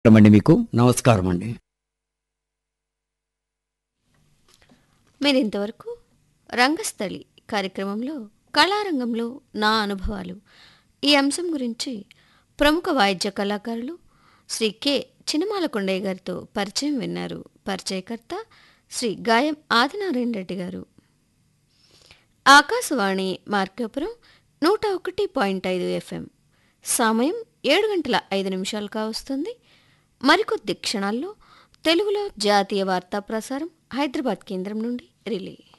అండి మీకు నమస్కారం అండి. మీరు ఇంతవరకు రంగస్థలి కార్యక్రమంలో కళారంగంలో నా అనుభవాలు ఈ అంశం గురించి ప్రముఖ వాయిద్య కళాకారులు శ్రీ కె చినమాల కొండయ్య గారితో పరిచయం విన్నారు. పరిచయకర్త శ్రీ గాయం ఆదినారాయణ రెడ్డి గారు. ఆకాశవాణి మార్కాపురం 101.5 FM. సమయం 7:05 కావస్తుంది. మరికొద్ది క్షణాల్లో తెలుగులో జాతీయ వార్తా ప్రసారం హైదరాబాద్ కేంద్రం నుండి రిలే.